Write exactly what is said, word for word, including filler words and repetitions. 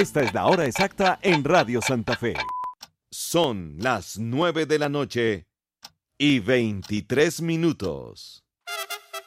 Esta es la hora exacta en Radio Santa Fe. Son las nueve de la noche y veintitrés minutos.